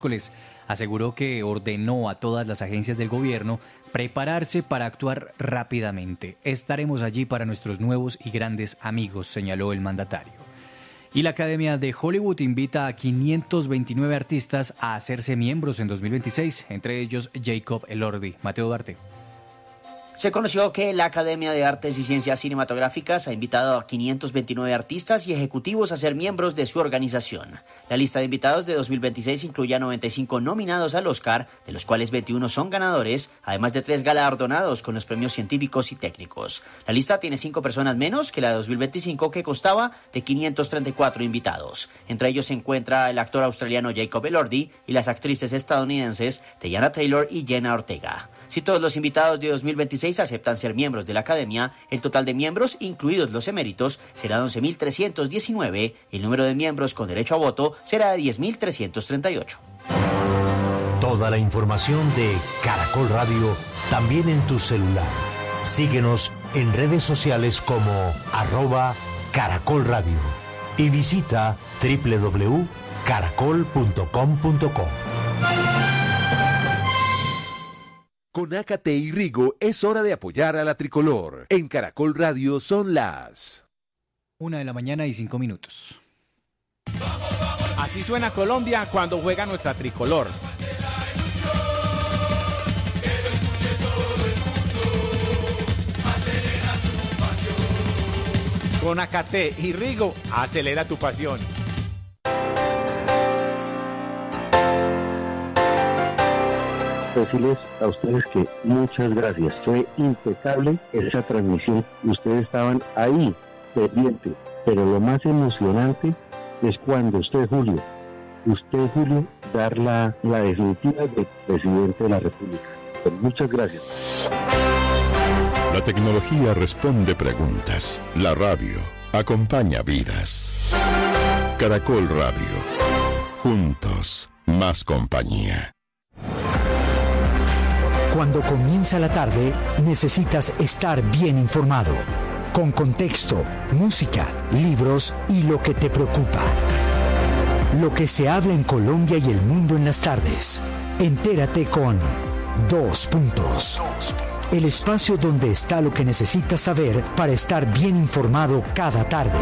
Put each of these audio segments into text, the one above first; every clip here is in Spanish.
aseguró que ordenó a todas las agencias del gobierno prepararse para actuar rápidamente. Estaremos allí para nuestros nuevos y grandes amigos, señaló el mandatario. Y la Academia de Hollywood invita a 529 artistas a hacerse miembros en 2026, entre ellos Jacob Elordi. Mateo Duarte. Se conoció que la Academia de Artes y Ciencias Cinematográficas ha invitado a 529 artistas y ejecutivos a ser miembros de su organización. La lista de invitados de 2026 incluye a 95 nominados al Oscar, de los cuales 21 son ganadores, además de 3 galardonados con los premios científicos y técnicos. La lista tiene 5 personas menos que la de 2025, que constaba de 534 invitados. Entre ellos se encuentra el actor australiano Jacob Elordi y las actrices estadounidenses Teyana Taylor y Jenna Ortega. Si todos los invitados de 2026 aceptan ser miembros de la Academia, el total de miembros, incluidos los eméritos, será de 11.319 y el número de miembros con derecho a voto será de 10.338. Toda la información de Caracol Radio también en tu celular. Síguenos en redes sociales como @Caracol Radio y visita www.caracol.com.co. Con Ácate y Rigo es hora de apoyar a la tricolor. En Caracol Radio son las 1:05 a.m. Así suena Colombia cuando juega nuestra tricolor. Con Ácate y Rigo, acelera tu pasión. Decirles a ustedes que muchas gracias. Fue impecable esa transmisión. Ustedes estaban ahí, pendientes. Pero lo más emocionante es cuando usted, Julio, dar la definitiva de presidente de la República. Pues muchas gracias. La tecnología responde preguntas. La radio acompaña vidas. Caracol Radio. Juntos, más compañía. Cuando comienza la tarde, necesitas estar bien informado, con contexto, música, libros y lo que te preocupa. Lo que se habla en Colombia y el mundo en las tardes. Entérate con 2 Puntos. El espacio donde está lo que necesitas saber para estar bien informado cada tarde.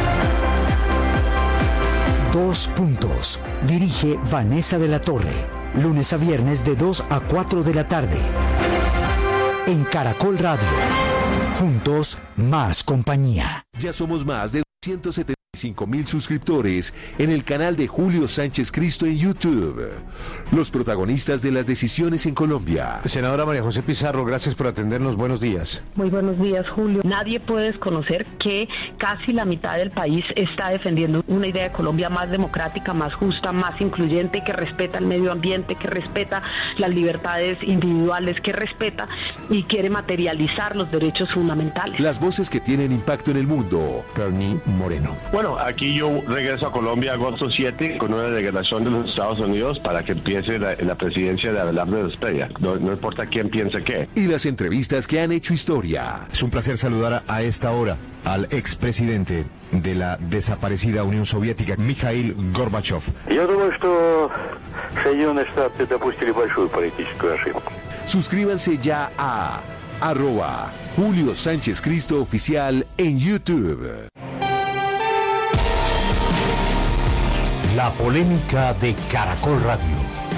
2 Puntos. Dirige Vanessa de la Torre. Lunes a viernes de 2 a 4 de la tarde. En Caracol Radio. Juntos, más compañía. Ya somos más de 175.000 suscriptores en el canal de Julio Sánchez Cristo en YouTube. Los protagonistas de las decisiones en Colombia. Senadora María José Pizarro, gracias por atendernos. Buenos días. Muy buenos días, Julio. Nadie puede desconocer que casi la mitad del país está defendiendo una idea de Colombia más democrática, más justa, más incluyente, que respeta el medio ambiente, que respeta las libertades individuales, que respeta y quiere materializar los derechos fundamentales. Las voces que tienen impacto en el mundo. Carni Moreno. Bueno, aquí yo regreso a Colombia agosto 7 con una delegación de los Estados Unidos para que empiece la presidencia de Abelardo Despeña. No importa quién piense qué. Y las entrevistas que han hecho historia. Es un placer saludar a esta hora al expresidente de la desaparecida Unión Soviética, Mikhail Gorbachev. Я думаю, что Соединенные Штаты допустили большую политическую ошибку. Suscríbanse ya a @Julio Sánchez Cristo Oficial en YouTube. La polémica de Caracol Radio.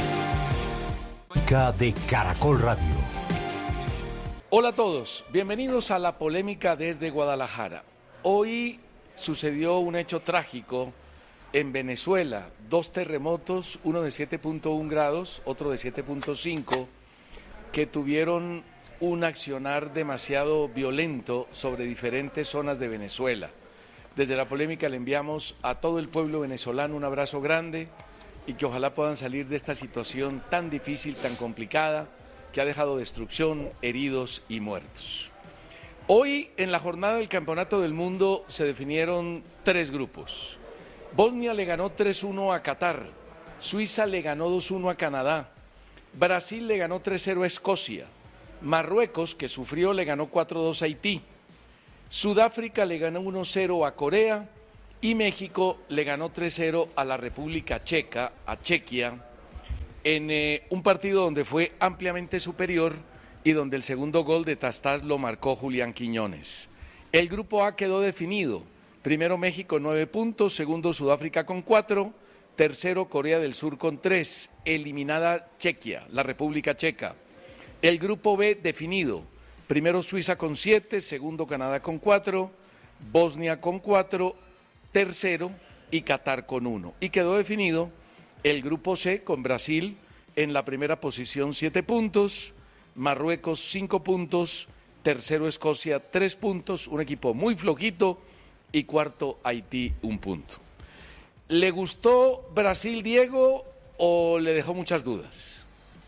Hola a todos, bienvenidos a La Polémica desde Guadalajara. Hoy sucedió un hecho trágico en Venezuela, 2 terremotos, uno de 7.1 grados, otro de 7.5, que tuvieron un accionar demasiado violento sobre diferentes zonas de Venezuela. Desde La Polémica le enviamos a todo el pueblo venezolano un abrazo grande y que ojalá puedan salir de esta situación tan difícil, tan complicada, que ha dejado destrucción, heridos y muertos. Hoy, en la jornada del Campeonato del Mundo, se definieron 3 grupos. Bosnia le ganó 3-1 a Qatar, Suiza le ganó 2-1 a Canadá, Brasil le ganó 3-0 a Escocia, Marruecos, que sufrió, le ganó 4-2 a Haití, Sudáfrica le ganó 1-0 a Corea y México le ganó 3-0 a la República Checa, a Chequia, en un partido donde fue ampliamente superior y donde el segundo gol de Tastás lo marcó Julián Quiñones. El grupo A quedó definido. Primero México 9 puntos, segundo Sudáfrica con 4, tercero Corea del Sur con 3, eliminada Chequia, la República Checa. El grupo B definido. Primero Suiza con 7, segundo Canadá con 4, Bosnia con 4, tercero y Qatar con 1. Y quedó definido el grupo C con Brasil en la primera posición 7 puntos, Marruecos 5 puntos, tercero Escocia 3 puntos, un equipo muy flojito, y cuarto Haití 1 punto. ¿Le gustó Brasil, Diego, o le dejó muchas dudas?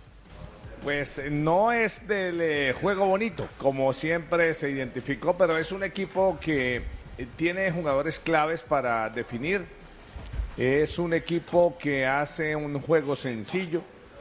Pues no es del juego bonito, como siempre se identificó, pero es un equipo que tiene jugadores claves para definir. Es un equipo que hace un juego sencillo.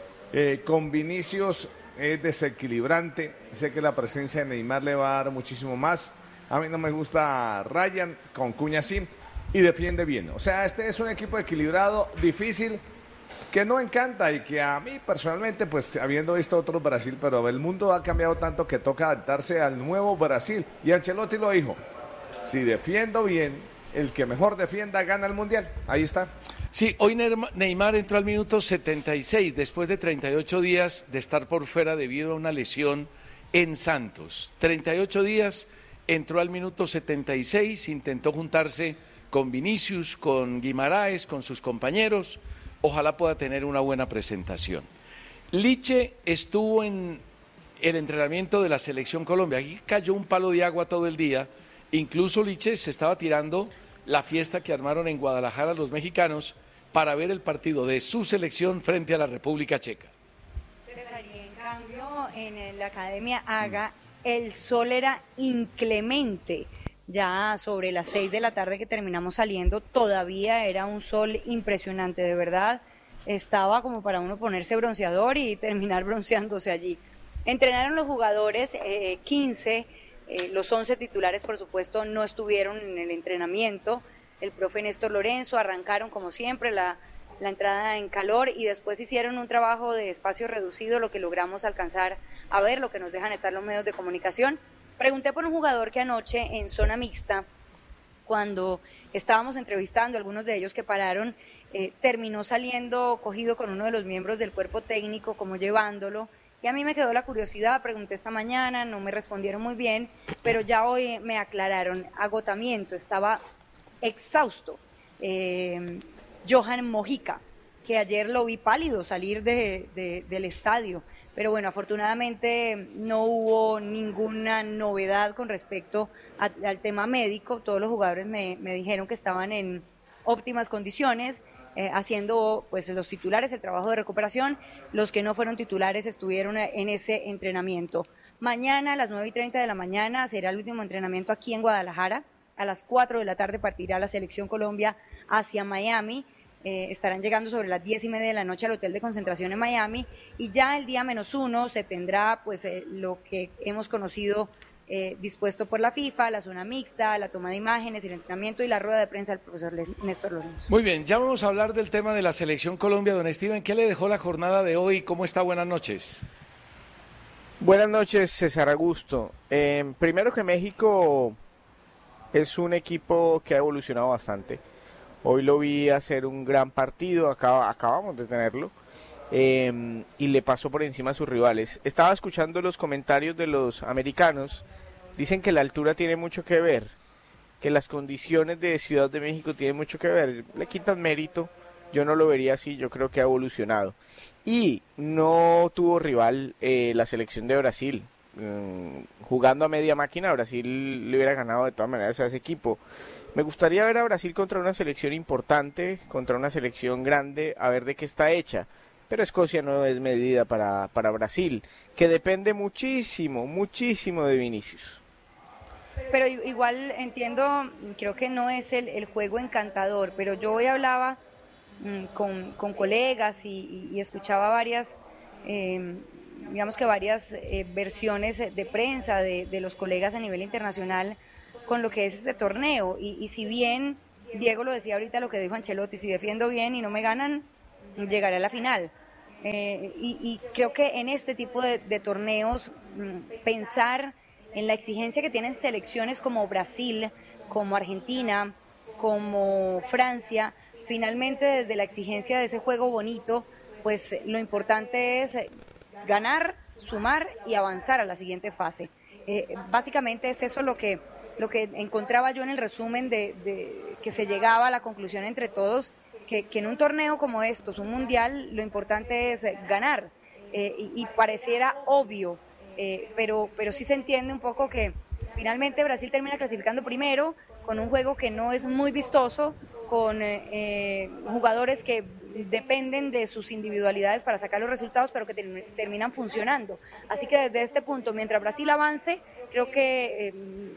Con Vinicius es desequilibrante. Sé que la presencia de Neymar le va a dar muchísimo más. A mí no me gusta Ryan, con Cuña sí, y defiende bien. O sea, este es un equipo equilibrado, difícil, que no encanta y que a mí personalmente, pues habiendo visto otros Brasil, pero el mundo ha cambiado tanto que toca adaptarse al nuevo Brasil. Y Ancelotti lo dijo, si defiendo bien, el que mejor defienda gana el Mundial. Ahí está. Sí, hoy Neymar entró al minuto 76, después de 38 días de estar por fuera debido a una lesión en Santos. 38 días, entró al minuto 76, intentó juntarse con Vinicius, con Guimaraes, con sus compañeros. Ojalá pueda tener una buena presentación. Liche estuvo en el entrenamiento de la Selección Colombia. Aquí cayó un palo de agua todo el día. Incluso Liche se estaba tirando la fiesta que armaron en Guadalajara los mexicanos para ver el partido de su selección frente a la República Checa. César, y en cambio en la Academia Haga el sol era inclemente. Ya sobre las 6 de la tarde que terminamos saliendo, todavía era un sol impresionante, de verdad. Estaba como para uno ponerse bronceador y terminar bronceándose allí. Entrenaron los jugadores, 15, los 11 titulares, por supuesto, no estuvieron en el entrenamiento. El profe Néstor Lorenzo, arrancaron como siempre la entrada en calor y después hicieron un trabajo de espacio reducido, lo que logramos alcanzar a ver, lo que nos dejan estar los medios de comunicación. Pregunté por un jugador que anoche en zona mixta, cuando estábamos entrevistando a algunos de ellos que pararon, terminó saliendo cogido con uno de los miembros del cuerpo técnico, como llevándolo, y a mí me quedó la curiosidad, pregunté esta mañana, no me respondieron muy bien, pero ya hoy me aclararon, agotamiento, estaba exhausto. Johan Mojica, que ayer lo vi pálido salir del estadio, pero bueno, afortunadamente no hubo ninguna novedad con respecto al tema médico. Todos los jugadores me dijeron que estaban en óptimas condiciones, haciendo pues los titulares el trabajo de recuperación. Los que no fueron titulares estuvieron en ese entrenamiento. Mañana a las 9:30 de la mañana será el último entrenamiento aquí en Guadalajara. A las 4 de la tarde partirá la Selección Colombia hacia Miami. Estarán llegando sobre las 10:30 de la noche al hotel de concentración en Miami, y ya el día -1 se tendrá pues lo que hemos conocido dispuesto por la FIFA, la zona mixta, la toma de imágenes, el entrenamiento y la rueda de prensa del profesor Néstor Lorenzo. Muy bien, ya vamos a hablar del tema de la Selección Colombia. Don Steven, ¿qué le dejó la jornada de hoy? ¿Cómo está? Buenas noches. Buenas noches, César Augusto. Primero que México es un equipo que ha evolucionado bastante. Hoy lo vi hacer un gran partido, acabamos de tenerlo, y le pasó por encima a sus rivales. Estaba escuchando los comentarios de los americanos, dicen que la altura tiene mucho que ver, que las condiciones de Ciudad de México tienen mucho que ver, le quitan mérito, yo no lo vería así, yo creo que ha evolucionado. Y no tuvo rival la selección de Brasil, jugando a media máquina, Brasil le hubiera ganado de todas maneras a ese equipo. Me gustaría ver a Brasil contra una selección importante, contra una selección grande, a ver de qué está hecha. Pero Escocia no es medida para Brasil, que depende muchísimo, muchísimo de Vinicius. Pero igual entiendo, creo que no es el juego encantador, pero yo hoy hablaba con colegas y escuchaba varias, digamos que varias versiones de prensa de los colegas a nivel internacional con lo que es este torneo, y si bien Diego lo decía ahorita, lo que dijo Ancelotti, si defiendo bien y no me ganan, llegaré a la final. Y creo que en este tipo de torneos pensar en la exigencia que tienen selecciones como Brasil, como Argentina, como Francia, finalmente desde la exigencia de ese juego bonito, pues lo importante es ganar, sumar y avanzar a la siguiente fase. Básicamente es eso lo que encontraba yo en el resumen de que se llegaba a la conclusión entre todos, que en un torneo como estos, un mundial, lo importante es ganar, y pareciera obvio, pero sí se entiende un poco que finalmente Brasil termina clasificando primero, con un juego que no es muy vistoso, con jugadores que dependen de sus individualidades para sacar los resultados, pero que terminan funcionando. Así que desde este punto, mientras Brasil avance, creo que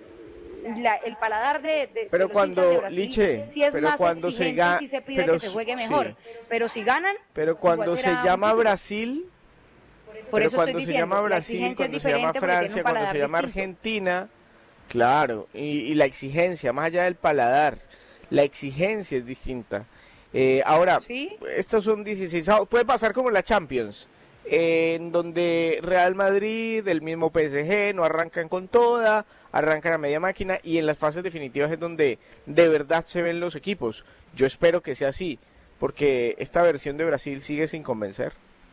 el paladar de pero los cuando hinchas de Brasil Liche, sí es pero más cuando exigente, sí se pide que se juegue mejor, sí. Pero si ganan, pero cuando se llama Brasil, por eso cuando estoy se diciendo, llama la Brasil, exigencia es cuando se llama diferente porque tiene Francia, un cuando paladar se llama distinto. Argentina, claro, y la exigencia, más allá del paladar, la exigencia es distinta. Ahora, ¿sí? Estos son 16, puede pasar como la Champions, en donde Real Madrid, el mismo PSG, no arrancan con toda, arrancan a media máquina, y en las fases definitivas es donde de verdad se ven los equipos. Yo espero que sea así, porque esta versión de Brasil sigue sin convencer.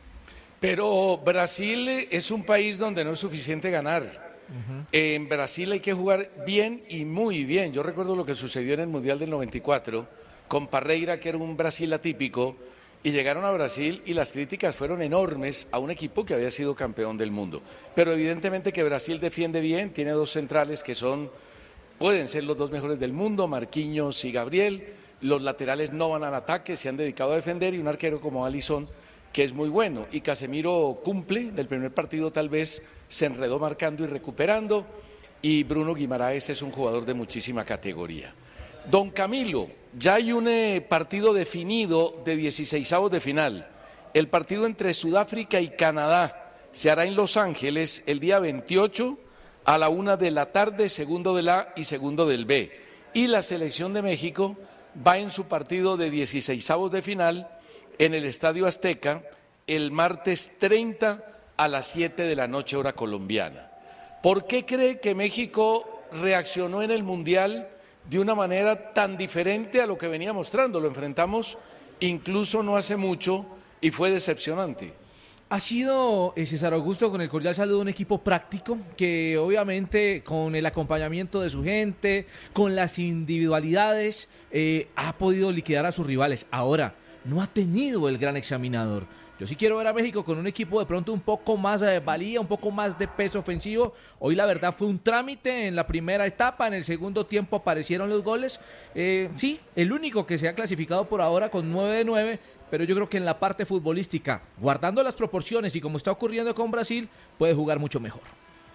Pero Brasil es un país donde no es suficiente ganar. En Brasil hay que jugar bien y muy bien. Yo recuerdo lo que sucedió en el Mundial del 94 con Parreira, que era un Brasil atípico, y llegaron a Brasil y las críticas fueron enormes a un equipo que había sido campeón del mundo. Pero evidentemente que Brasil defiende bien, tiene dos centrales que pueden ser los dos mejores del mundo, Marquinhos y Gabriel. Los laterales no van al ataque, se han dedicado a defender, y un arquero como Alisson, que es muy bueno, y Casemiro cumple. Del primer partido tal vez se enredó marcando y recuperando, y Bruno Guimaraes es un jugador de muchísima categoría. Don Camilo, ya hay un partido definido de 16avos de final. El partido entre Sudáfrica y Canadá se hará en Los Ángeles el día 28 a la 1 de la tarde, segundo del A y segundo del B. Y la selección de México va en su partido de 16avos de final en el Estadio Azteca el martes 30 a las 7 de la noche, hora colombiana. ¿Por qué cree que México reaccionó en el Mundial de una manera tan diferente a lo que venía mostrando? Lo enfrentamos incluso no hace mucho y fue decepcionante. Ha sido, César Augusto, con el cordial saludo, un equipo práctico que obviamente con el acompañamiento de su gente, con las individualidades, ha podido liquidar a sus rivales. Ahora, no ha tenido el gran examinador. Yo sí quiero ver a México con un equipo de pronto un poco más de valía, un poco más de peso ofensivo. Hoy la verdad fue un trámite en la primera etapa, en el segundo tiempo aparecieron los goles. Sí, el único que se ha clasificado por ahora con 9 de 9, pero yo creo que en la parte futbolística, guardando las proporciones y como está ocurriendo con Brasil, puede jugar mucho mejor.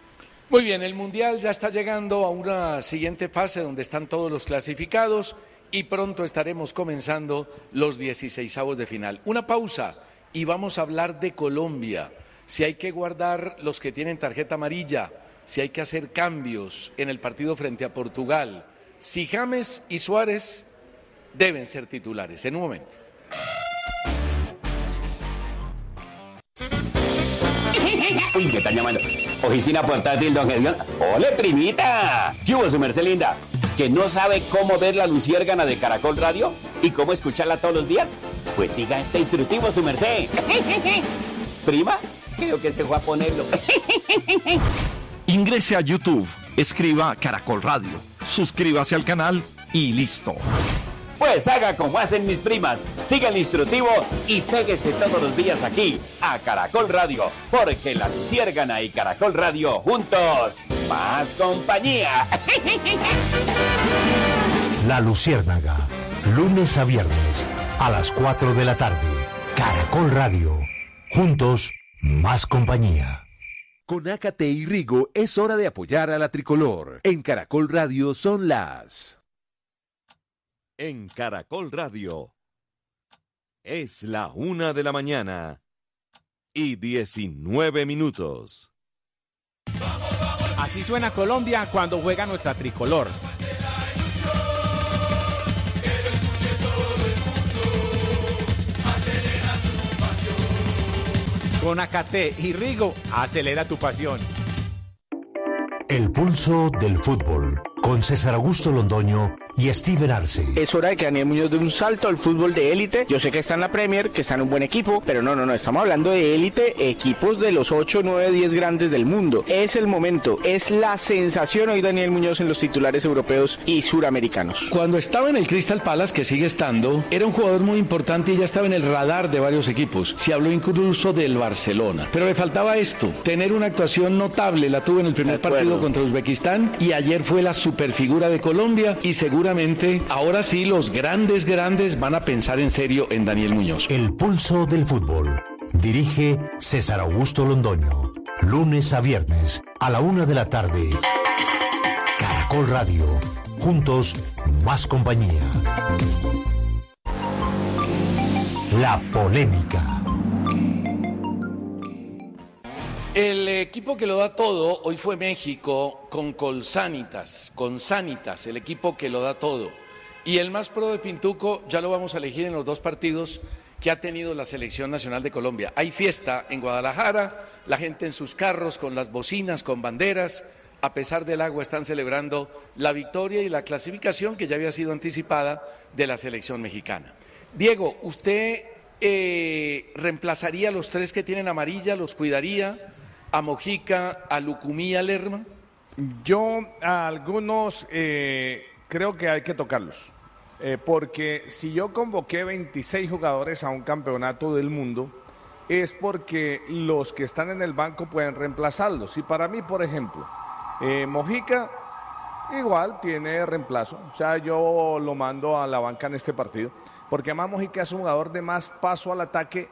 Muy bien, el Mundial ya está llegando a una siguiente fase donde están todos los clasificados y pronto estaremos comenzando los 16avos de final. Una pausa y vamos a hablar de Colombia, si hay que guardar los que tienen tarjeta amarilla, si hay que hacer cambios en el partido frente a Portugal, si James y Suárez deben ser titulares. En un momento. Uy, ¿qué están llamando? Oficina portátil, don Gedión. ¡Ole, primita! ¿Qué hubo, su merced linda? ¿Que no sabe cómo ver la luciérgana de Caracol Radio? ¿Y cómo escucharla todos los días? Pues siga este instructivo, su merced. ¿Prima? Creo que se fue a ponerlo. Ingrese a YouTube, escriba Caracol Radio, suscríbase al canal y listo. Pues haga como hacen mis primas, siga el instructivo y péguese todos los días aquí a Caracol Radio, porque la luciérgana y Caracol Radio juntos, más compañía. La Luciérnaga, lunes a viernes a las 4 de la tarde. Caracol Radio, juntos, más compañía. Con Ácate y Rigo es hora de apoyar a la tricolor. En Caracol Radio son las... En Caracol Radio es la 1 de la mañana y 19 minutos. Así suena Colombia cuando juega nuestra tricolor. Con Acate y Rigo, acelera tu pasión. El pulso del fútbol, con César Augusto Londoño y Steven Arce. Es hora de que Daniel Muñoz dé un salto al fútbol de élite. Yo sé que está en la Premier, que está en un buen equipo, pero no, estamos hablando de élite, equipos de los 8, 9, 10 grandes del mundo. Es el momento, es la sensación hoy Daniel Muñoz en los titulares europeos y suramericanos. Cuando estaba en el Crystal Palace, que sigue estando, era un jugador muy importante y ya estaba en el radar de varios equipos. Se habló incluso del Barcelona, pero le faltaba esto, tener una actuación notable. La tuvo en el primer partido contra Uzbekistán y ayer fue la superfigura de Colombia y seguramente ahora sí los grandes van a pensar en serio en Daniel Muñoz. El pulso del fútbol. Dirige César Augusto Londoño. Lunes a viernes a la 1 de la tarde. Caracol Radio. Juntos, más compañía. La polémica. El equipo que lo da todo hoy fue México con Sanitas, el equipo que lo da todo. Y el más pro de Pintuco ya lo vamos a elegir en los 2 partidos que ha tenido la Selección Nacional de Colombia. Hay fiesta en Guadalajara, la gente en sus carros con las bocinas, con banderas. A pesar del agua están celebrando la victoria y la clasificación que ya había sido anticipada de la Selección Mexicana. Diego, ¿usted reemplazaría a los 3 que tienen amarilla, los cuidaría? ¿A Mojica, a Lucumí, a Lerma? Yo a algunos creo que hay que tocarlos, porque si yo convoqué 26 jugadores a un campeonato del mundo, es porque los que están en el banco pueden reemplazarlos. Y para mí, por ejemplo, Mojica igual tiene reemplazo, o sea, yo lo mando a la banca en este partido, porque además Mojica es un jugador de más paso al ataque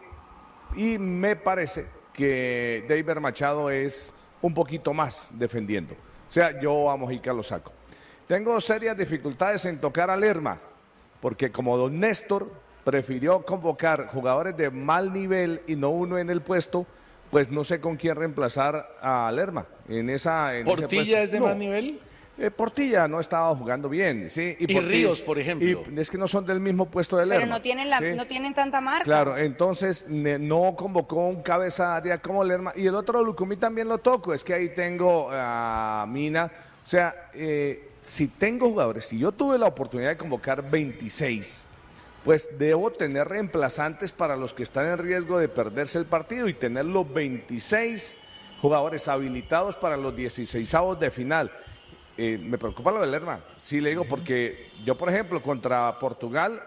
y me parece que David Machado es un poquito más defendiendo. O sea, yo a Mojica lo saco. Tengo serias dificultades en tocar a Lerma, porque como don Néstor prefirió convocar jugadores de mal nivel y no uno en el puesto, pues no sé con quién reemplazar a Lerma. ¿Portilla es de mal nivel? Portilla no estaba jugando bien, ¿sí? Y Ríos, por ejemplo. Y es que no son del mismo puesto de Lerma. Pero no tienen tanta marca. Claro, entonces no convocó un cabeza de área como Lerma. Y el otro Lucumí también lo toco, es que ahí tengo a Mina. O sea, si tengo jugadores, si yo tuve la oportunidad de convocar 26, pues debo tener reemplazantes para los que están en riesgo de perderse el partido y tener los 26 jugadores habilitados para los 16avos de final. Me preocupa lo de Lerma, sí le digo, porque yo, por ejemplo, contra Portugal,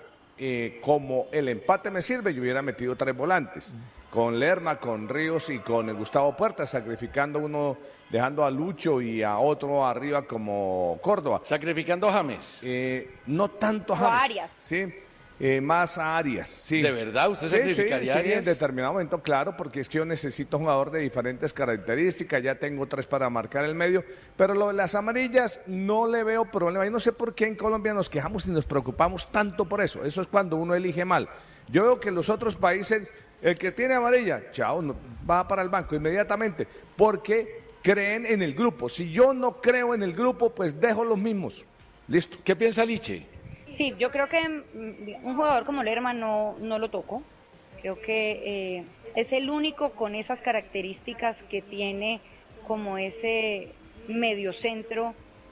como el empate me sirve, yo hubiera metido 3 volantes, con Lerma, con Ríos y con Gustavo Puerta, sacrificando uno, dejando a Lucho y a otro arriba como Córdoba. ¿Sacrificando a James? No tanto a James. O a Arias. Sí. Más a Arias, sí. ¿De verdad usted sacrificaría a Arias? Sí, en determinado momento, claro, porque es que yo necesito un jugador de diferentes características, ya tengo 3 para marcar el medio, pero lo de las amarillas no le veo problema. Yo no sé por qué en Colombia nos quejamos y nos preocupamos tanto por eso. Eso es cuando uno elige mal. Yo veo que en los otros países, el que tiene amarilla, chao, va para el banco inmediatamente, porque creen en el grupo. Si yo no creo en el grupo, pues dejo los mismos. Listo. ¿Qué piensa Liche? Sí, yo creo que un jugador como Lerma no lo toco. Creo que es el único con esas características que tiene como ese mediocentro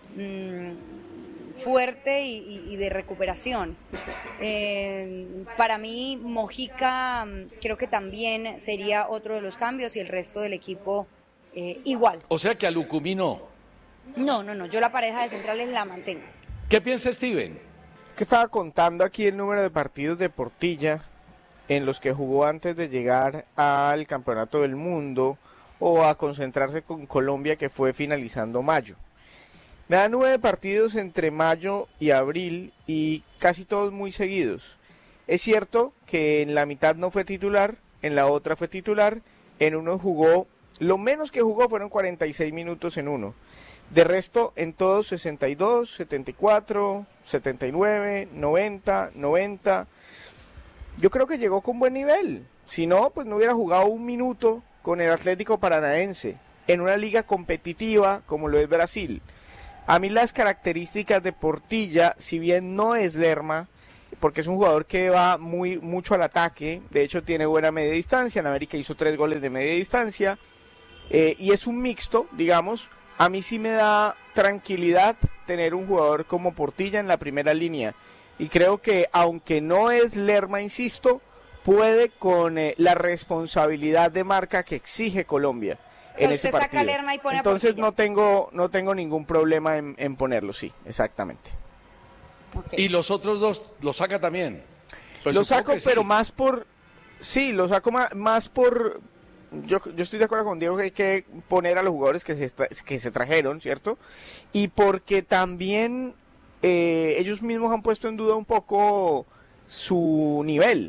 fuerte y de recuperación. Para mí, Mojica creo que también sería otro de los cambios y el resto del equipo igual. O sea que a Lucumí no. No, yo la pareja de centrales la mantengo. ¿Qué piensa Steven? Que estaba contando aquí el número de partidos de Portilla en los que jugó antes de llegar al Campeonato del Mundo o a concentrarse con Colombia, que fue finalizando mayo. Me da 9 partidos entre mayo y abril y casi todos muy seguidos. Es cierto que en la mitad no fue titular, en la otra fue titular, en uno jugó, lo menos que jugó fueron 46 minutos en uno. De resto, en todos 62, 74, 79, 90, 90. Yo creo que llegó con buen nivel. Si no, pues no hubiera jugado un minuto con el Atlético Paranaense en una liga competitiva como lo es Brasil. A mí las características de Portilla, si bien no es Lerma, porque es un jugador que va mucho al ataque, de hecho tiene buena media distancia, en América hizo 3 goles de media distancia, y es un mixto, digamos. A mí sí me da tranquilidad tener un jugador como Portilla en la primera línea, y creo que aunque no es Lerma, insisto, puede con la responsabilidad de marca que exige Colombia en ese partido. Saca Lerma y pone Entonces a Portilla. no tengo ningún problema en ponerlo, sí, exactamente. Okay. Y los otros dos los saca también. Pues lo saco, pero sí. más por... Sí, lo saco más por... Yo estoy de acuerdo con Diego que hay que poner a los jugadores que se trajeron, ¿cierto? Y porque también ellos mismos han puesto en duda un poco su nivel.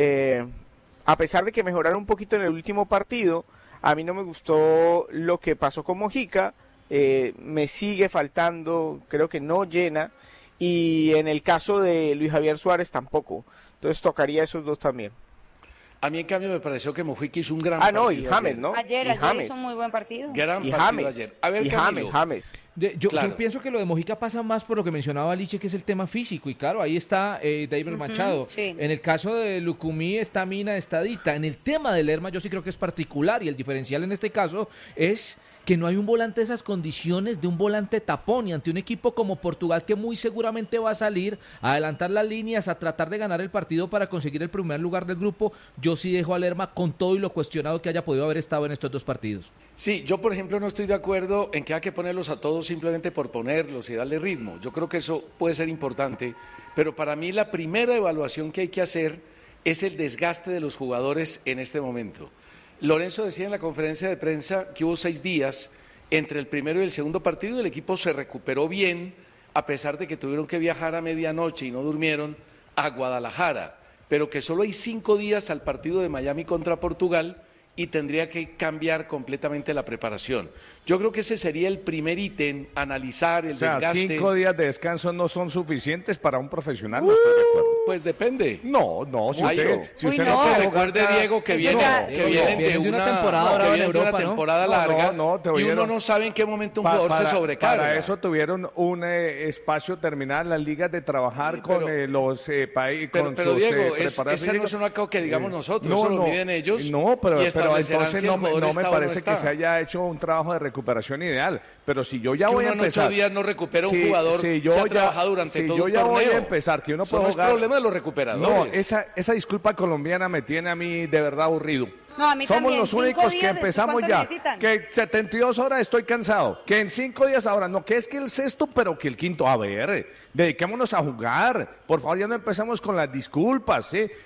A pesar de que mejoraron un poquito en el último partido, a mí no me gustó lo que pasó con Mojica, me sigue faltando, creo que no llena, y en el caso de Luis Javier Suárez tampoco. Entonces tocaría esos dos también. A mí, en cambio, me pareció que Mojica hizo un gran partido. Y James, ¿no? Ayer hizo un muy buen partido. Gran y partido James, ayer. A ver, James. Yo pienso que lo de Mojica pasa más por lo que mencionaba Liche, que es el tema físico. Y claro, ahí está David Machado. Sí. En el caso de Lucumí está Mina, está Dita. En el tema de Lerma yo sí creo que es particular. Y el diferencial en este caso es que no hay un volante de esas condiciones de un volante tapón, y ante un equipo como Portugal que muy seguramente va a salir a adelantar las líneas, a tratar de ganar el partido para conseguir el primer lugar del grupo, yo sí dejo a Lerma con todo y lo cuestionado que haya podido haber estado en estos dos partidos. Sí, yo por ejemplo no estoy de acuerdo en que hay que ponerlos a todos simplemente por ponerlos y darle ritmo. Yo creo que eso puede ser importante, pero para mí la primera evaluación que hay que hacer es el desgaste de los jugadores en este momento. Lorenzo decía en la conferencia de prensa que hubo 6 días entre el primero y el segundo partido y el equipo se recuperó bien, a pesar de que tuvieron que viajar a medianoche y no durmieron a Guadalajara, pero que solo hay 5 días al partido de Miami contra Portugal y tendría que cambiar completamente la preparación. Yo creo que ese sería el primer ítem, analizar el desgaste. 5 días de descanso no son suficientes para un profesional, no estoy de acuerdo. Pues depende. No, si usted no está... Recuerde, Diego, que vienen de una temporada larga y uno no sabe en qué momento un jugador se sobrecarga. Para eso tuvieron un espacio terminal, las ligas de trabajar con los países. Pero Diego, ese no es un acto que digamos nosotros, eso lo miden ellos. No, pero entonces no me parece que se haya hecho un trabajo de recuperación ideal. Pero si yo ya voy a empezar... en 8 días no recupera un jugador que ha trabajado durante todo un torneo. Si yo ya voy a empezar, que uno puede jugar... no es problema de los recuperadores. No, esa disculpa colombiana me tiene a mí de verdad aburrido. No, a mí Somos también. los únicos que empezamos ya. Que 72 horas estoy cansado. Que en 5 días ahora, no, que es que el sexto, pero que el quinto. A ver, dediquémonos a jugar. Por favor, ya no empezamos con las disculpas.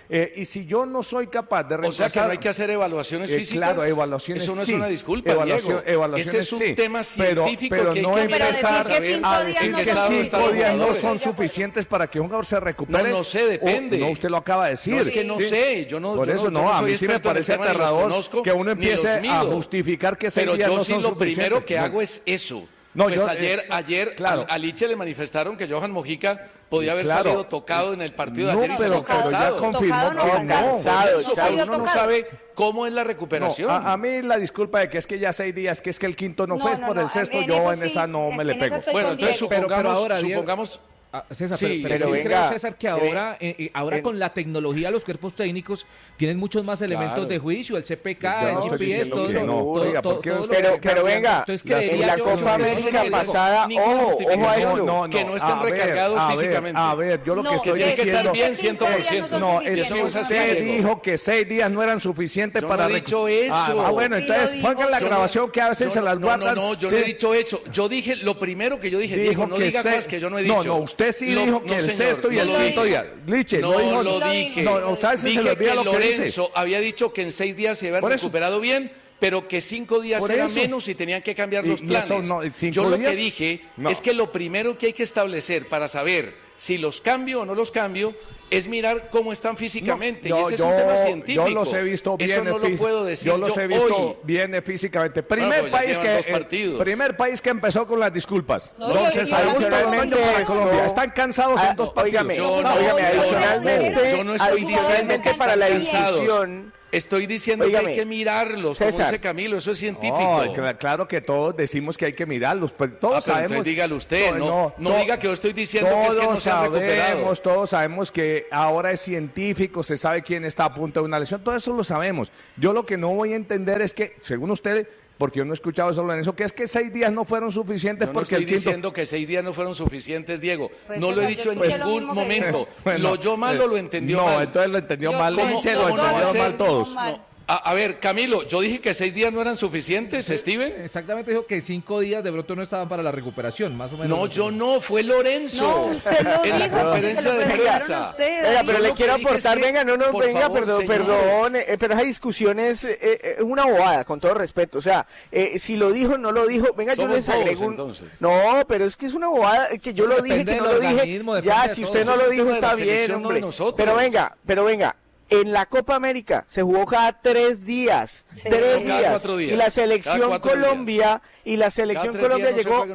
Y si yo no soy capaz de reemplazar... O sea, que no hay que hacer evaluaciones físicas. Claro, evaluaciones Eso no sí. es una disculpa, Diego. Ese es un tema científico pero que no hay que empezar a decir que 5 días no son suficientes para que un jugador se recupere. No sé, depende. No, usted lo acaba de decir. No, es que no sé. Yo no, por eso no, a mí sí me parece aterrador que uno empiece a justificar que 6 días no son suficientes. Pero yo sí lo primero que hago es eso. No, pues ayer claro. a Liche le manifestaron que Johan Mojica podía haber salido tocado en el partido de ayer y pero ya confirmó que uno no sabe cómo es la recuperación. A mí la disculpa de que es que ya 6 días, que es que el quinto no fue por el sexto, yo en esa no me le pego. Bueno, entonces supongamos César, sí, pero creo, César, que ahora, con la tecnología los cuerpos técnicos tienen muchos más elementos de juicio, el CPK, el GPS, todo. Pero venga, en la Copa América pasada, ojo, que no estén recargados físicamente. A ver, yo lo que estoy diciendo... que estar bien 100%. No, usted dijo que 6 días no eran suficientes para... Yo no he dicho eso. Bueno, entonces pongan la grabación que a veces se las guardan. No, yo no he dicho eso. Yo dije, lo primero que yo dije, Diego, no diga cosas que yo no he dicho. No, usted sí dijo que el sexto y el quinto día. Liche, no lo dije. No, usted se le olvida lo que dice. Lorenzo había dicho que en 6 días se había recuperado bien, pero que 5 días eran menos y tenían que cambiar los planes. Yo lo que dije es que lo primero que hay que establecer para saber si los cambio o no los cambio es mirar cómo están físicamente. Y ese es un tema científico. Yo los he visto bien. Eso no lo puedo decir yo los he visto hoy. bien físicamente. Primer país que empezó con las disculpas. Entonces, Colombia. Están cansados en 2 partidos. Óigame, adicionalmente para la discusión... Estoy diciendo que hay que mirarlos, como dice Camilo, eso es científico. Claro que todos decimos que hay que mirarlos, pero todos sabemos. Entonces dígalo usted, no diga que yo estoy diciendo que es que no se han recuperado. Todos sabemos que ahora es científico, se sabe quién está a punto de una lesión, todo eso lo sabemos. Yo lo que no voy a entender es que, según usted, porque yo no he escuchado solo en eso, que es que 6 días no fueron suficientes. Yo porque no estoy diciendo que 6 días no fueron suficientes, Diego. Pues no lo he dicho en ningún momento. Lo oyó mal o lo entendió mal. No, entonces lo entendió mal. Lo entendieron mal todos. A ver, Camilo, yo dije que 6 días no eran suficientes, Steven. Exactamente, dijo que 5 días de pronto no estaban para la recuperación, más o menos. No, yo no, fue Lorenzo. No, usted lo en dijo, la conferencia de prensa. Venga, pero le quiero aportar, perdón, pero esa discusión es una bobada, con todo respeto. O sea, si lo dijo, no lo dijo, venga, yo les agrego No, pero es que es una bobada, que yo lo dije, que no lo dije. Ya, si usted no lo dijo, está bien, hombre. Pero venga. En la Copa América se jugó cada 3 días, Sí. 3 días. 4 días. Y la selección Colombia, Colombia llegó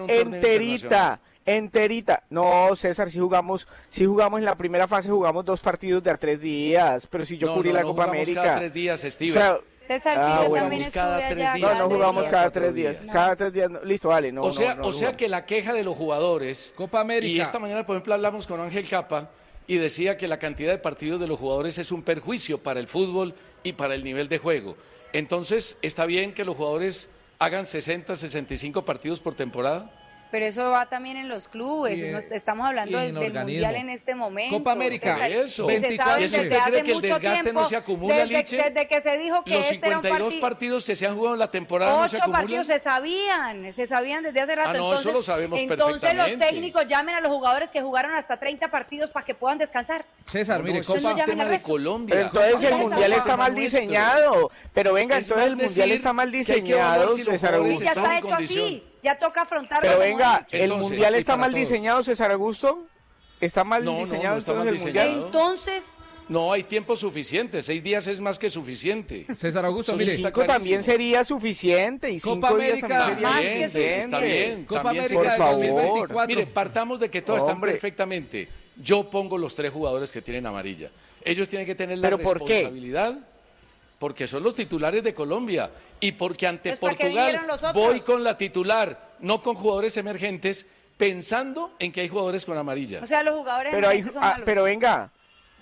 enterita. No, César, si jugamos en la primera fase, jugamos 2 partidos de a 3 días, pero si yo cubrí la Copa América. Cada 3 días, Steven. O sea, César, sí, yo también estuve allá. No jugamos cada 3 días. Cada 3 días, listo, vale. O sea que la queja de los jugadores. Copa América. Y esta mañana, por ejemplo, hablamos con Ángel Capa y decía que la cantidad de partidos de los jugadores es un perjuicio para el fútbol y para el nivel de juego. Entonces, ¿está bien que los jugadores hagan 60, 65 partidos por temporada? Pero eso va también en los clubes, estamos hablando del Mundial en este momento. Copa América, César, eso. Se sabe desde hace que el mucho desgaste tiempo, no se acumula, desde que se dijo que los 52 partidos que se han jugado en la temporada no se acumulan. 8 partidos se sabían desde hace rato. No, eso lo sabemos entonces perfectamente. los técnicos llamen a los jugadores que jugaron hasta 30 partidos para que puedan descansar. César, mire, eso es un tema de Colombia. Pero entonces el Mundial está mal diseñado. Pero venga, entonces el Mundial está mal diseñado, César Augusto. Y ya está hecho así. Ya toca afrontarlo. Pero venga, ¿el Mundial está mal diseñado, César Augusto? ¿Está mal diseñado entonces el Mundial? Entonces... No, hay tiempo suficiente. 6 días es más que suficiente. César Augusto, mire, 5 también sería suficiente. Y 5 días también sería Está bien. Copa América, por favor. Mire, partamos de que todos están perfectamente. Yo pongo los 3 jugadores que tienen amarilla. Ellos tienen que tener la responsabilidad. Porque son los titulares de Colombia y porque ante Portugal voy con la titular, no con jugadores emergentes, pensando en que hay jugadores con amarilla. O sea, los jugadores emergentes son malos. Pero venga,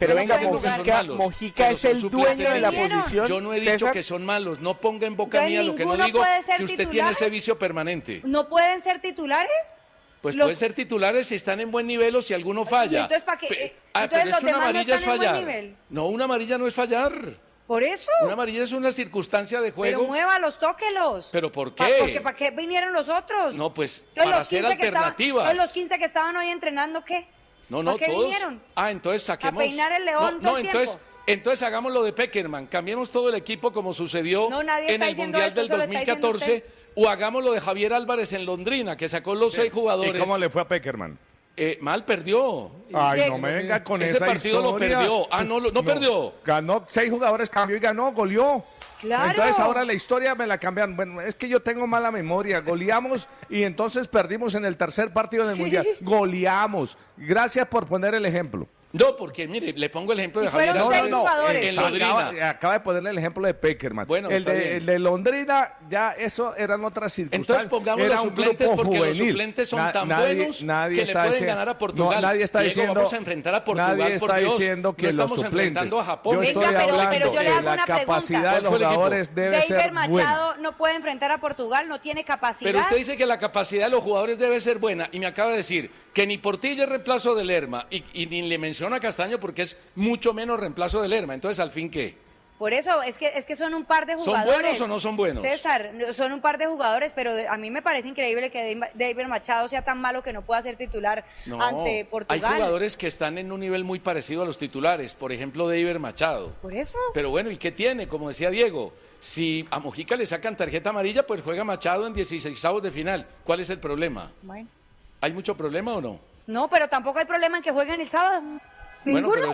Mojica es el dueño de la posición. Yo no he dicho que son malos, no ponga en boca mía lo que no digo, que usted tiene ese vicio permanente. ¿No pueden ser titulares? Pues pueden ser titulares si están en buen nivel o si alguno falla. ¿Y entonces para qué? Pero es que una amarilla es fallar. No, una amarilla no es fallar. ¿Por eso? Una amarilla es una circunstancia de juego. Pero muévalos, tóquelos. ¿Pero por qué? Porque ¿para qué vinieron los otros? No, pues para hacer alternativas. Entonces los 15 que estaban hoy entrenando, ¿qué? No, ¿Para qué todos. vinieron? Entonces saquemos. A peinar el león todo el tiempo. Entonces hagamos lo de Peckerman. Cambiemos todo el equipo como sucedió en el Mundial del 2014. O hagamos lo de Javier Álvarez en Londrina, que sacó los 6 jugadores. ¿Y cómo le fue a Peckerman? Mal, perdió. Ay, no me venga con esa partido historia. Lo perdió. No perdió. Ganó 6 jugadores, cambió y ganó, goleó. Claro. Entonces ahora la historia me la cambian. Bueno, es que yo tengo mala memoria. Goleamos y entonces perdimos en el tercer partido del Mundial. Goleamos. Gracias por poner el ejemplo. No, porque mire, le pongo el ejemplo de Javier Álvarez en Londrina. Acaba de ponerle el ejemplo de Peckerman. Bueno, el de Londrina, ya eso eran otras circunstancias. Entonces pongamos los suplentes porque los suplentes son tan buenos que le pueden ganar a Portugal. Nadie está diciendo, vamos a enfrentar a Portugal, nadie está diciendo que no los suplentes. Enfrentando a Japón. Yo estoy hablando pero yo le hago que la capacidad de los jugadores debe ser David Machado no puede enfrentar a Portugal, no tiene capacidad. Pero usted dice que la capacidad de los jugadores debe ser buena y me acaba de decir que ni Portilla es reemplazo de Lerma y ni le menciona a Castaño porque es mucho menos reemplazo de Lerma. Entonces, ¿al fin qué? Por eso, es que son un par de jugadores. ¿Son buenos o no son buenos? César, son un par de jugadores, pero a mí me parece increíble que David Machado sea tan malo que no pueda ser titular ante Portugal. Hay jugadores que están en un nivel muy parecido a los titulares, por ejemplo, David Machado. ¿Por eso? Pero bueno, ¿y qué tiene? Como decía Diego, si a Mojica le sacan tarjeta amarilla, pues juega Machado en 16avos de final. ¿Cuál es el problema? Bueno. ¿Hay mucho problema o no? No, pero tampoco hay problema en que jueguen el sábado. Bueno, pero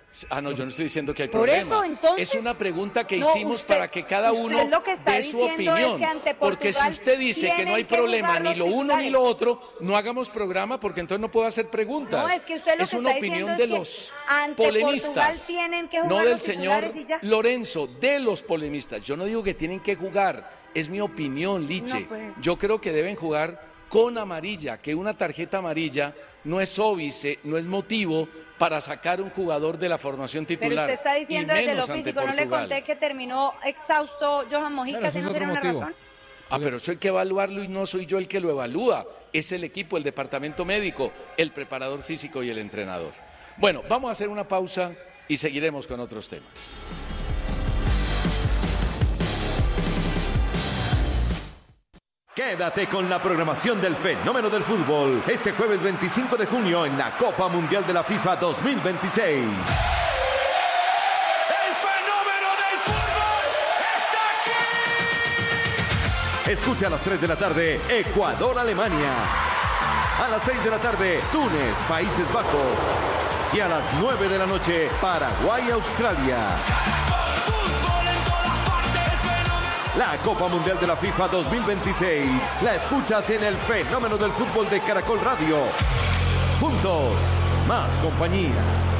No, yo no estoy diciendo que hay Por problema. eso, entonces, es una pregunta que no, hicimos usted- para que cada usted uno lo que está dé su diciendo es opinión. que ante Porque si Portugal usted dice que no tienen hay que problema jugar ni los lo uno ni titulares. lo otro, no hagamos programa porque entonces no puedo hacer preguntas. No, es que usted lo es que una está opinión diciendo de es que los ante polemistas. Portugal tienen que jugar No del los señor titulares y ya. Lorenzo, de los polemistas. Yo no digo que tienen que jugar, es mi opinión, Liche. No, pues. Yo creo que deben jugar con amarilla, que una tarjeta amarilla no es óbice, no es motivo para sacar un jugador de la formación Pero titular. usted está diciendo y desde lo menos ante físico, no le Portugal. conté que terminó exhausto Johan Mojica, Claro, si eso no es tiene otro una motivo. razón. Pero eso hay que evaluarlo y no soy yo el que lo evalúa. Es el equipo, el departamento médico, el preparador físico y el entrenador. Bueno, vamos a hacer una pausa y seguiremos con otros temas. Quédate con la programación del fenómeno del fútbol este jueves 25 de junio en la Copa Mundial de la FIFA 2026. ¡El fenómeno del fútbol está aquí! Escucha a las 3 de la tarde Ecuador-Alemania. A las 6 de la tarde Túnez, Países Bajos. Y a las 9 de la noche Paraguay-Australia. La Copa Mundial de la FIFA 2026 la escuchas en el fenómeno del fútbol de Caracol Radio. Juntos, más compañía.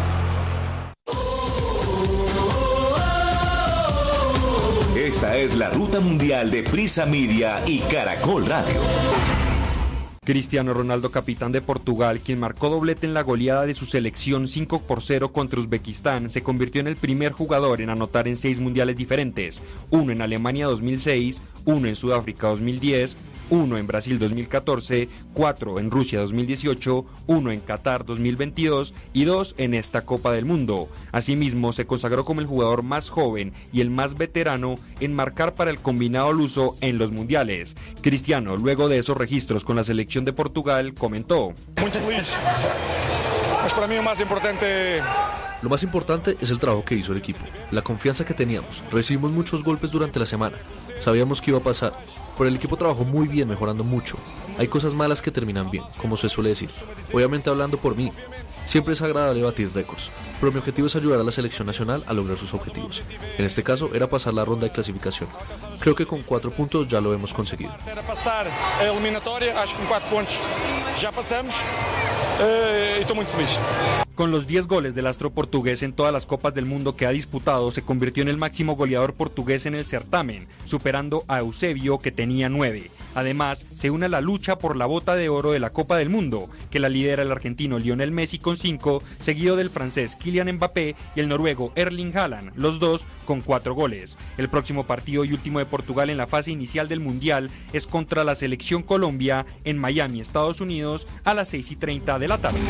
Esta es la ruta mundial de Prisa Media y Caracol Radio. Cristiano Ronaldo, capitán de Portugal, quien marcó doblete en la goleada de su selección 5-0 contra Uzbekistán, se convirtió en el primer jugador en anotar en 6 mundiales diferentes, uno en Alemania 2006, uno en Sudáfrica 2010, uno en Brasil 2014, 4 en Rusia 2018, 1 en Qatar 2022 y 2 en esta Copa del Mundo. Asimismo, se consagró como el jugador más joven y el más veterano en marcar para el combinado luso en los mundiales. Cristiano, luego de esos registros con la selección de Portugal, comentó: Muy feliz. Mas para mí lo más importante... Lo más importante es el trabajo que hizo el equipo, la confianza que teníamos. Recibimos muchos golpes durante la semana, sabíamos que iba a pasar, pero el equipo trabajó muy bien, mejorando mucho. Hay cosas malas que terminan bien, como se suele decir. Obviamente hablando por mí, siempre es agradable batir récords, pero mi objetivo es ayudar a la selección nacional a lograr sus objetivos. En este caso era pasar la ronda de clasificación. Creo que con 4 puntos ya lo hemos conseguido. Para pasar a eliminatoria, acho que con 4 puntos ya pasamos y estoy muy feliz. Con los 10 goles del astro portugués en todas las copas del mundo que ha disputado, se convirtió en el máximo goleador portugués en el certamen, superando a Eusebio, que tenía 9. Además, se une a la lucha por la bota de oro de la Copa del Mundo, que la lidera el argentino Lionel Messi con 5, seguido del francés Kylian Mbappé y el noruego Erling Haaland, los dos con 4 goles. El próximo partido y último de Portugal en la fase inicial del Mundial es contra la selección Colombia en Miami, Estados Unidos, a las 6:30 de la tarde.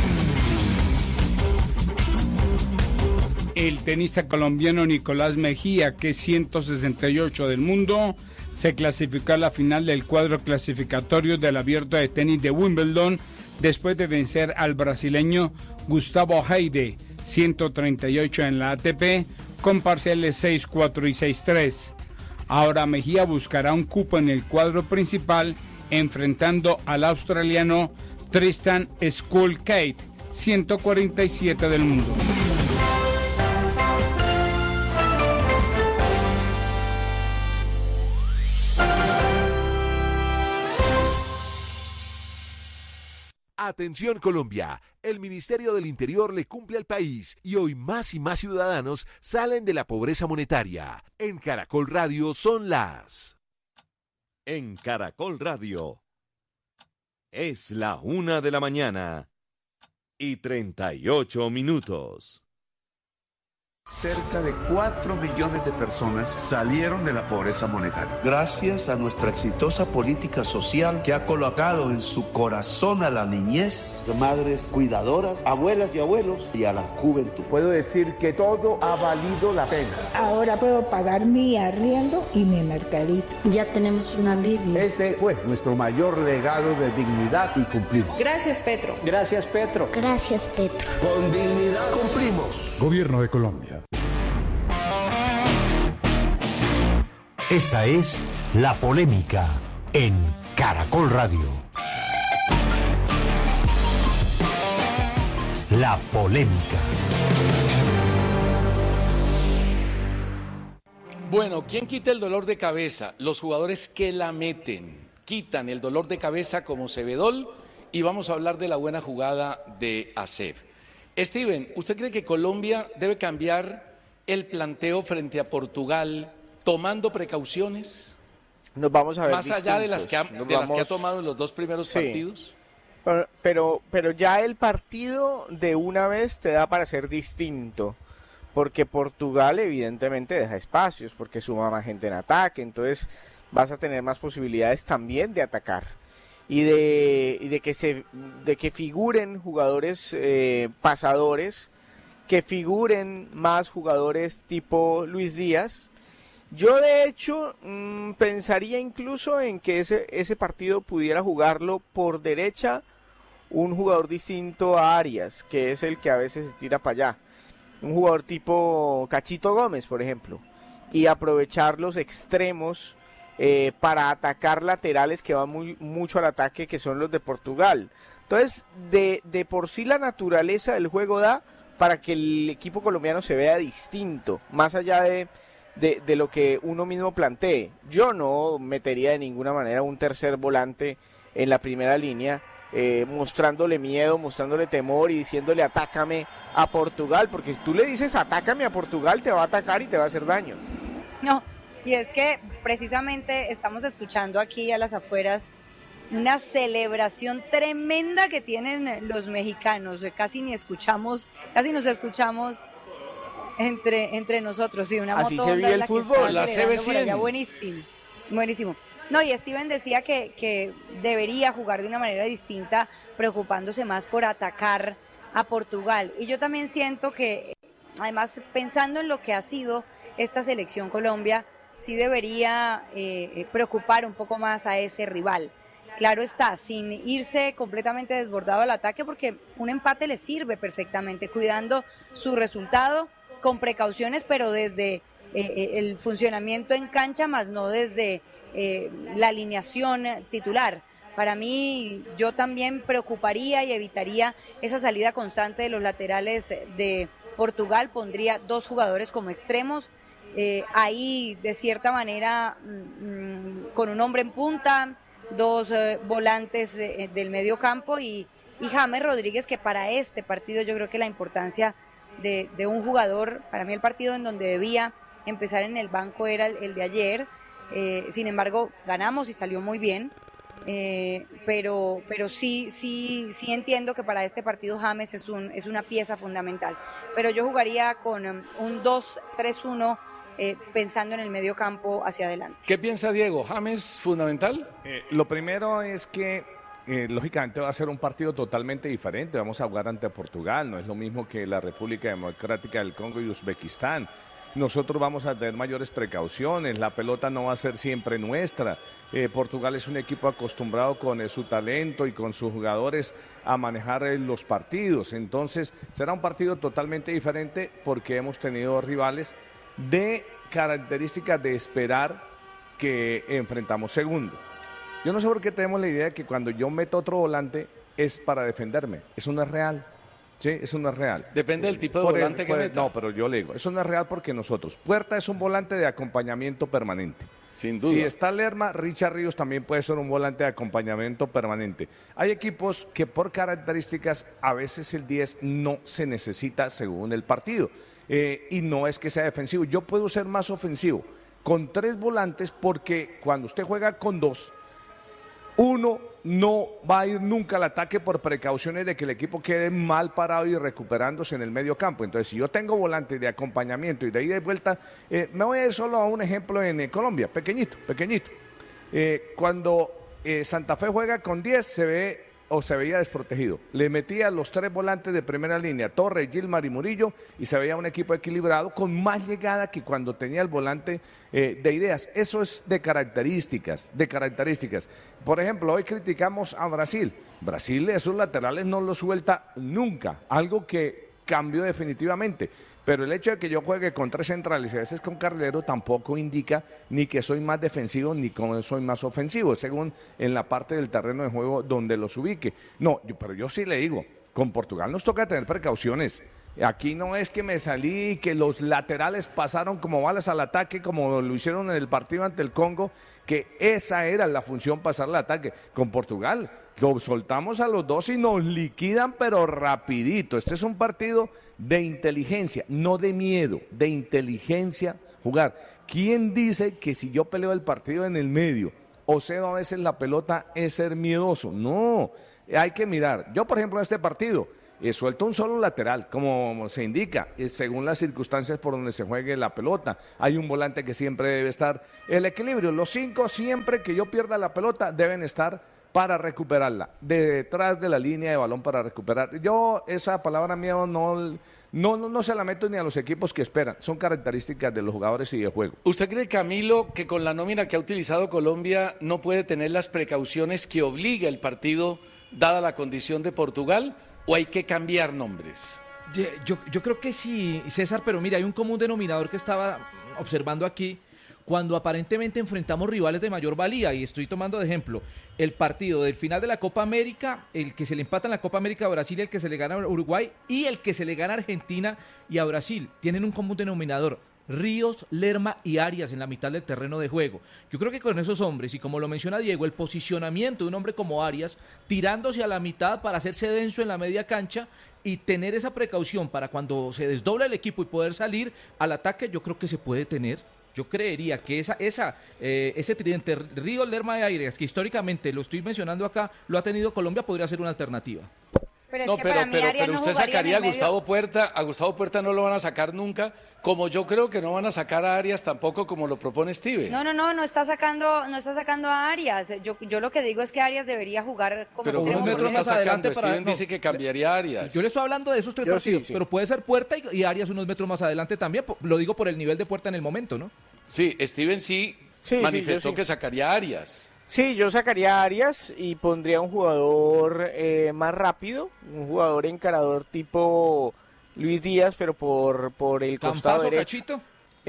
El tenista colombiano Nicolás Mejía, que es 168 del mundo, se clasificó a la final del cuadro clasificatorio del Abierto de Tenis de Wimbledon después de vencer al brasileño Gustavo Heide, 138 en la ATP, con parciales 6-4 y 6-3. Ahora Mejía buscará un cupo en el cuadro principal, enfrentando al australiano Tristan Skulkate, 147 del mundo. Atención Colombia, el Ministerio del Interior le cumple al país y hoy más y más ciudadanos salen de la pobreza monetaria. En Caracol Radio son las... En Caracol Radio es la 1 de la mañana y 38 minutos. Cerca de 4 millones de personas salieron de la pobreza monetaria. Gracias a nuestra exitosa política social que ha colocado en su corazón a la niñez, madres cuidadoras, abuelas y abuelos y a la juventud. Puedo decir que todo ha valido la pena. Ahora puedo pagar mi arriendo y mi mercadito. Ya tenemos un alivio. Ese fue nuestro mayor legado de dignidad y cumplimos. Gracias, Petro. Gracias, Petro. Gracias, Petro. Con dignidad cumplimos. Gobierno de Colombia. Esta es La Polémica en Caracol Radio. La Polémica. Bueno, ¿quién quita el dolor de cabeza? Los jugadores que la meten. Quitan el dolor de cabeza como Cebedol y vamos a hablar de la buena jugada de Acef. Steven, ¿usted cree que Colombia debe cambiar el planteo frente a Portugal tomando precauciones? Nos vamos a ver más allá de las que ha tomado en los dos primeros partidos. Pero ya el partido de una vez te da para ser distinto, porque Portugal evidentemente deja espacios, porque suma más gente en ataque, entonces vas a tener más posibilidades también de atacar y de que figuren jugadores pasadores, que figuren más jugadores tipo Luis Díaz. Yo de hecho pensaría incluso en que ese partido pudiera jugarlo por derecha un jugador distinto a Arias, que es el que a veces se tira para allá, un jugador tipo Cachito Gómez, por ejemplo, y aprovechar los extremos para atacar laterales que van mucho al ataque, que son los de Portugal. Entonces, de por sí la naturaleza del juego da para que el equipo colombiano se vea distinto, más allá de lo que uno mismo plantee. Yo no metería de ninguna manera un tercer volante en la primera línea, mostrándole miedo, mostrándole temor y diciéndole atácame a Portugal, porque si tú le dices atácame a Portugal, te va a atacar y te va a hacer daño. No, y es que precisamente estamos escuchando aquí a las afueras una celebración tremenda que tienen los mexicanos, casi nos escuchamos entre nosotros, sí, una así moto se vive el fútbol, la CB100. Buenísimo. No, y Steven decía que debería jugar de una manera distinta, preocupándose más por atacar a Portugal. Y yo también siento que, además, pensando en lo que ha sido esta selección Colombia, sí debería preocupar un poco más a ese rival. Claro está, sin irse completamente desbordado al ataque, porque un empate le sirve perfectamente, cuidando su resultado, con precauciones, pero desde el funcionamiento en cancha, más no desde la alineación titular. Para mí, yo también preocuparía y evitaría esa salida constante de los laterales de Portugal, pondría 2 jugadores como extremos, ahí de cierta manera con un hombre en punta, 2 volantes del medio campo y James Rodríguez, que para este partido yo creo que la importancia de un jugador, para mí el partido en donde debía empezar en el banco era el de ayer. Sin embargo, ganamos y salió muy bien, pero sí entiendo que para este partido James es una pieza fundamental. Pero yo jugaría con un 2-3-1, pensando en el medio campo hacia adelante. ¿Qué piensa Diego? ¿James fundamental? Lo primero es que lógicamente va a ser un partido totalmente diferente. Vamos a jugar ante Portugal, no es lo mismo que la República Democrática del Congo y Uzbekistán. Nosotros vamos a tener mayores precauciones, la pelota no va a ser siempre nuestra. Portugal es un equipo acostumbrado con su talento y con sus jugadores a manejar los partidos. Entonces será un partido totalmente diferente porque hemos tenido rivales de características de esperar que enfrentamos segundo. Yo no sé por qué tenemos la idea de que cuando yo meto otro volante es para defenderme. Eso no es real. Sí, eso no es real. Depende del tipo de volante que meta. No, pero yo le digo, eso no es real porque nosotros, Puerta es un volante de acompañamiento permanente. Sin duda. Si está Lerma, Richard Ríos también puede ser un volante de acompañamiento permanente. Hay equipos que por características a veces el 10 no se necesita según el partido. Y no es que sea defensivo. Yo puedo ser más ofensivo con 3 volantes porque cuando usted juega con 2, uno no va a ir nunca al ataque por precauciones de que el equipo quede mal parado y recuperándose en el medio campo. Entonces, si yo tengo volantes de acompañamiento y de ida y vuelta, me voy a ir solo a un ejemplo en Colombia, pequeñito. Cuando Santa Fe juega con 10, se veía desprotegido. Le metía los 3 volantes de primera línea, Torres, Gilmar y Murillo, y se veía un equipo equilibrado con más llegada que cuando tenía el volante de ideas. Eso es de características. Por ejemplo, hoy criticamos a Brasil. Brasil esos laterales no los suelta nunca, algo que cambió definitivamente. Pero el hecho de que yo juegue con 3 centrales y a veces con carrilero tampoco indica ni que soy más defensivo ni que soy más ofensivo, según en la parte del terreno de juego donde los ubique. No, pero yo sí le digo, con Portugal nos toca tener precauciones, Aquí no es que me salí, que los laterales pasaron como balas al ataque, como lo hicieron en el partido ante el Congo, que esa era la función, pasar al ataque. Con Portugal, lo soltamos a los dos y nos liquidan, pero rapidito. Este es un partido de inteligencia, no de miedo, de inteligencia jugar. ¿Quién dice que si yo peleo el partido en el medio o cedo a veces la pelota es ser miedoso? No, hay que mirar. Yo, por ejemplo, en este partido suelto un solo lateral, como se indica, según las circunstancias por donde se juegue la pelota. Hay un volante que siempre debe estar. El equilibrio, los 5 siempre que yo pierda la pelota deben estar para recuperarla, detrás de la línea de balón para recuperar. Yo esa palabra miedo no se la meto ni a los equipos que esperan, son características de los jugadores y de juego. ¿Usted cree, Camilo, que con la nómina que ha utilizado Colombia no puede tener las precauciones que obliga el partido, dada la condición de Portugal, o hay que cambiar nombres? Yo creo que sí, César, pero mira, hay un común denominador que estaba observando aquí. Cuando aparentemente enfrentamos rivales de mayor valía, y estoy tomando de ejemplo el partido del final de la Copa América, el que se le empata en la Copa América a Brasil y el que se le gana a Uruguay, y el que se le gana a Argentina y a Brasil, tienen un común denominador: Ríos, Lerma y Arias en la mitad del terreno de juego. Yo creo que con esos hombres, y como lo menciona Diego, el posicionamiento de un hombre como Arias, tirándose a la mitad para hacerse denso en la media cancha y tener esa precaución para cuando se desdobla el equipo y poder salir al ataque, yo creo que se puede tener. Yo creería que ese tridente Río, Lerma y Arias, que históricamente lo estoy mencionando acá, lo ha tenido Colombia, podría ser una alternativa. Pero usted sacaría a Gustavo Puerta. A Gustavo Puerta no lo van a sacar nunca, como yo creo que no van a sacar a Arias tampoco, como lo propone Steven. No está sacando a Arias. Yo lo que digo es que Arias debería jugar como pero unos metros más adelante. Steven dice que cambiaría a Arias. Yo le estoy hablando de esos 3 partidos, sí. Pero puede ser Puerta y Arias unos metros más adelante también. Lo digo por el nivel de Puerta en el momento, ¿no? Sí, Steven manifestó que sacaría a Arias. Sí, yo sacaría a Arias y pondría un jugador más rápido, un jugador encarador tipo Luis Díaz, pero por el costado derecho. ¿Cachito?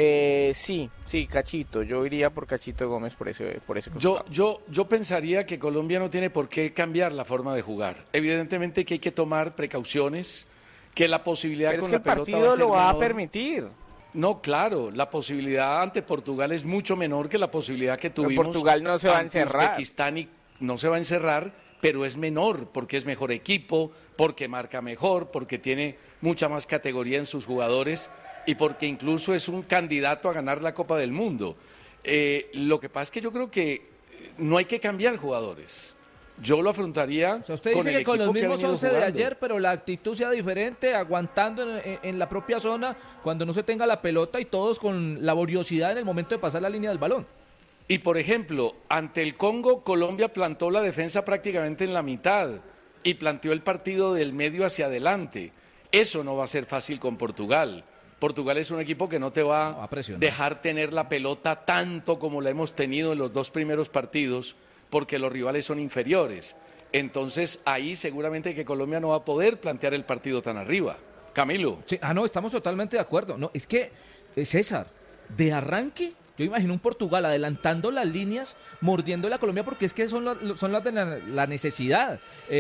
Sí, Cachito. Yo iría por Cachito Gómez por ese costado. Yo pensaría que Colombia no tiene por qué cambiar la forma de jugar. Evidentemente que hay que tomar precauciones, que la posibilidad pero con es que la pelota el partido va a ser lo va menor. a permitir. No, claro, la posibilidad ante Portugal es mucho menor que la posibilidad que tuvimos. Portugal no se va a ante encerrar. Uzbekistán y no se va a encerrar, pero es menor porque es mejor equipo, porque marca mejor, porque tiene mucha más categoría en sus jugadores y porque incluso es un candidato a ganar la Copa del Mundo. Lo que pasa es que yo creo que no hay que cambiar jugadores. Yo lo afrontaría o sea, usted con dice el que con los equipo que ha mismos venido 11 de jugando. ayer, pero la actitud sea diferente, aguantando en la propia zona cuando no se tenga la pelota y todos con laboriosidad en el momento de pasar la línea del balón. Y por ejemplo, ante el Congo, Colombia plantó la defensa prácticamente en la mitad y planteó el partido del medio hacia adelante. Eso no va a ser fácil con Portugal. Portugal es un equipo que no te va a dejar tener la pelota tanto como la hemos tenido en los 2 primeros partidos, porque los rivales son inferiores. Entonces, ahí seguramente que Colombia no va a poder plantear el partido tan arriba. Camilo. Sí, no, estamos totalmente de acuerdo. No, es que, César, de arranque, yo imagino un Portugal adelantando las líneas, mordiendo la Colombia, porque es que son las de la necesidad.